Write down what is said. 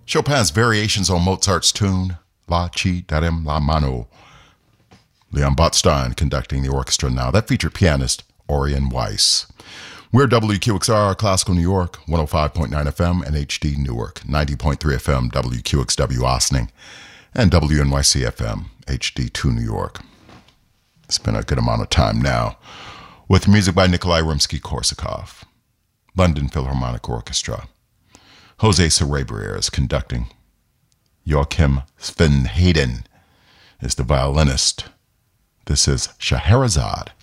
Chopin's variations on Mozart's tune, La Ci Darem la Mano. Leon Botstein conducting the orchestra now. That featured pianist Orion Weiss. We're WQXR, Classical New York, 105.9 FM and HD Newark, 90.3 FM, WQXW Ossining, and WNYC FM, HD2 New York. It's been a good amount of time now. With music by Nikolai Rimsky-Korsakov, London Philharmonic Orchestra. Jose Cerebrier is conducting. Joachim Svenheden is the violinist. This is Scheherazade.